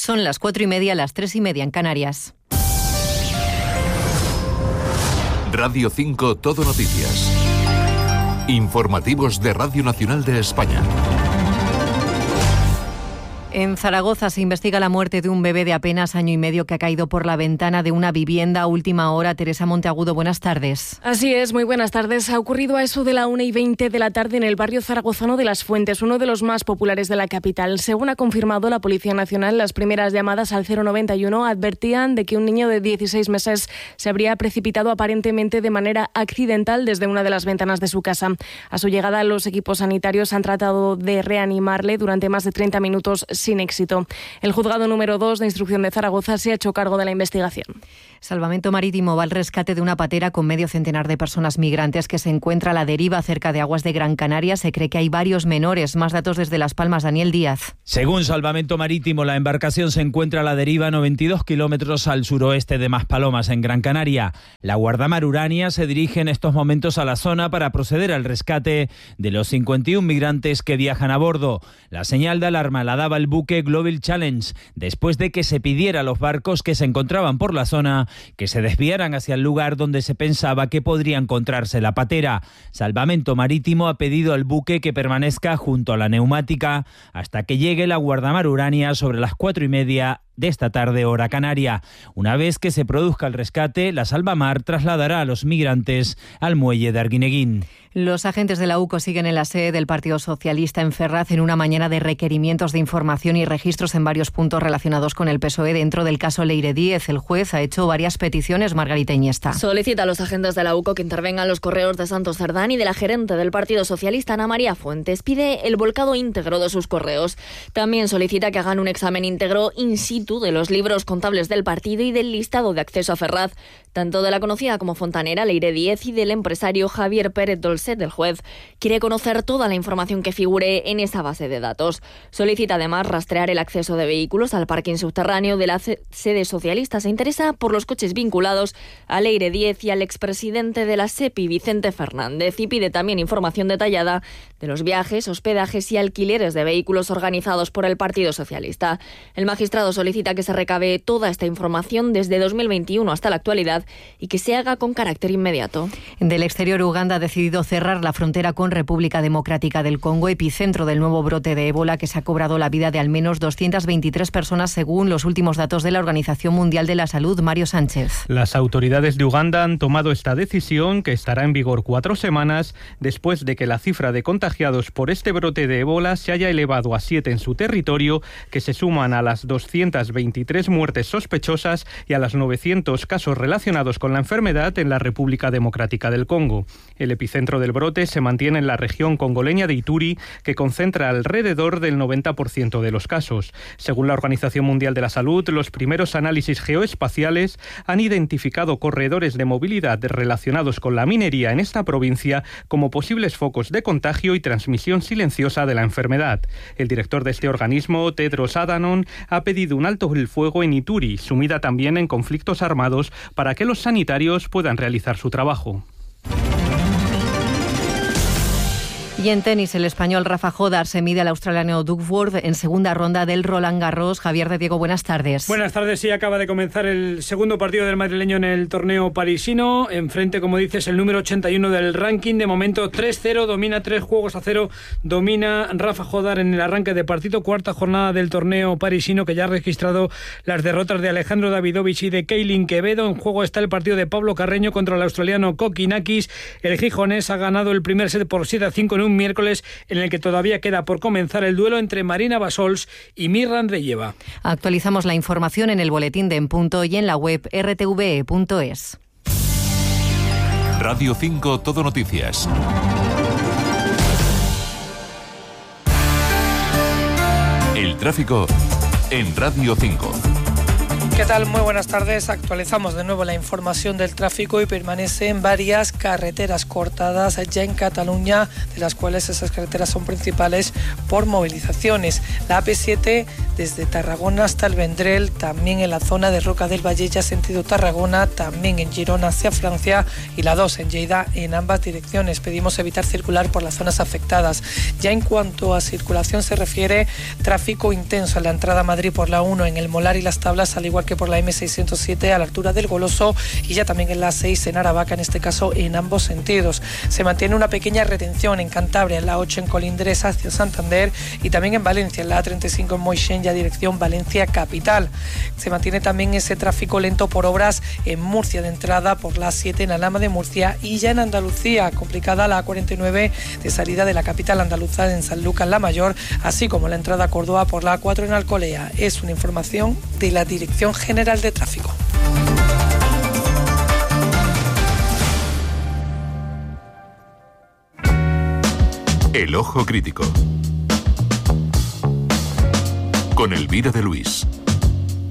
Son las 4:30, las 3:30 en Canarias. Radio 5 Todo Noticias. Informativos de Radio Nacional de España. En Zaragoza se investiga la muerte de un bebé de apenas año y medio que ha caído por la ventana de una vivienda a última hora. Teresa Monteagudo, buenas tardes. Así es, muy buenas tardes. Ha ocurrido a eso de la 1:20 de la tarde en el barrio zaragozano de Las Fuentes, uno de los más populares de la capital. Según ha confirmado la Policía Nacional, las primeras llamadas al 091 advertían de que un niño de 16 meses se habría precipitado aparentemente de manera accidental desde una de las ventanas de su casa. A su llegada, los equipos sanitarios han tratado de reanimarle durante más de 30 minutos sin éxito. El juzgado número 2 de instrucción de Zaragoza se ha hecho cargo de la investigación. Salvamento Marítimo va al rescate de una patera con medio centenar de personas migrantes que se encuentra a la deriva cerca de aguas de Gran Canaria. Se cree que hay varios menores. Más datos desde Las Palmas, Daniel Díaz. Según Salvamento Marítimo, la embarcación se encuentra a la deriva 92 kilómetros al suroeste de Maspalomas, en Gran Canaria. La Guardamar Urania se dirige en estos momentos a la zona para proceder al rescate de los 51 migrantes que viajan a bordo. La señal de alarma la daba el buque Global Challenge, después de que se pidiera a los barcos que se encontraban por la zona que se desviaran hacia el lugar donde se pensaba que podría encontrarse la patera. Salvamento Marítimo ha pedido al buque que permanezca junto a la neumática hasta que llegue la Guardamar Urania sobre las 4:30 de esta tarde, hora canaria. Una vez que se produzca el rescate, la Salvamar trasladará a los migrantes al muelle de Arguineguín. Los agentes de la UCO siguen en la sede del Partido Socialista en Ferraz en una mañana de requerimientos de información y registros en varios puntos relacionados con el PSOE dentro del caso Leire Díez. El juez ha hecho varias peticiones. Margarita Iniesta. Solicita a los agentes de la UCO que intervengan los correos de Santos Cerdán y de la gerente del Partido Socialista, Ana María Fuentes. Pide el volcado íntegro de sus correos. También solicita que hagan un examen íntegro in situ de los libros contables del partido y del listado de acceso a Ferraz, tanto de la conocida como fontanera Leire Díez y del empresario Javier Pérez Dolcet. El juez quiere conocer toda la información que figure en esa base de datos. Solicita además rastrear el acceso de vehículos al parking subterráneo de la sede socialista. Se interesa por los coches vinculados a Leire Díez y al expresidente de la SEPI, Vicente Fernández, y pide también información detallada de los viajes, hospedajes y alquileres de vehículos organizados por el Partido Socialista. El magistrado solicita que se recabe toda esta información desde 2021 hasta la actualidad y que se haga con carácter inmediato. Del exterior, Uganda ha decidido cerrar la frontera con República Democrática del Congo, epicentro del nuevo brote de ébola que se ha cobrado la vida de al menos 223 personas según los últimos datos de la Organización Mundial de la Salud. Mario Sánchez. Las autoridades de Uganda han tomado esta decisión, que estará en vigor 4 semanas después de que la cifra de contagiados por este brote de ébola se haya elevado a 7 en su territorio, que se suman a las 223 muertes sospechosas y a los 900 casos relacionados con la enfermedad en la República Democrática del Congo. El epicentro del brote se mantiene en la región congoleña de Ituri, que concentra alrededor del 90% de los casos. Según la Organización Mundial de la Salud, los primeros análisis geoespaciales han identificado corredores de movilidad relacionados con la minería en esta provincia como posibles focos de contagio y transmisión silenciosa de la enfermedad. El director de este organismo, Tedros Adhanom, ha pedido un alto el fuego en Ituri, sumida también en conflictos armados, para que los sanitarios puedan realizar su trabajo. Y en tenis, el español Rafa Jodar se mide al australiano Duckworth en segunda ronda del Roland Garros. Javier de Diego, buenas tardes. Buenas tardes, sí, acaba de comenzar el segundo partido del madrileño en el torneo parisino. Enfrente, como dices, el número 81 del ranking. De momento 3-0, domina 3-0, domina Rafa Jodar en el arranque de partido. Cuarta jornada del torneo parisino, que ya ha registrado las derrotas de Alejandro Davidovich y de Keilin Quevedo. En juego está el partido de Pablo Carreño contra el australiano Kokinakis. El gijonés ha ganado el primer set por 7-5 en un miércoles en el que todavía queda por comenzar el duelo entre Marina Basols y Mirra Andreeva. Actualizamos la información en el boletín de En Punto y en la web rtve.es. Radio 5 Todo Noticias. El tráfico en Radio 5. ¿Qué tal? Muy buenas tardes. Actualizamos de nuevo la información del tráfico y permanecen varias carreteras cortadas ya en Cataluña, de las cuales esas carreteras son principales por movilizaciones. La AP7 desde Tarragona hasta el Vendrell, también en la zona de Roca del Valle ya sentido Tarragona, también en Girona hacia Francia y la 2 en Lleida en ambas direcciones. Pedimos evitar circular por las zonas afectadas. Ya en cuanto a circulación se refiere, tráfico intenso en la entrada a Madrid por la 1 en el Molar y Las Tablas, al igual que por la M607 a la altura del Goloso y ya también en la 6 en Aravaca, en este caso en ambos sentidos. Se mantiene una pequeña retención en Cantabria, en la 8 en Colindres hacia Santander y también en Valencia, en la A35 en Moixent, ya dirección Valencia capital. Se mantiene también ese tráfico lento por obras en Murcia de entrada por la 7 en Alhama de Murcia y ya en Andalucía, complicada la A49 de salida de la capital andaluza en Sanlúcar la Mayor, así como la entrada a Córdoba por la A4 en Alcolea. Es una información de la Dirección General de Tráfico. El Ojo Crítico con Elvira de Luis.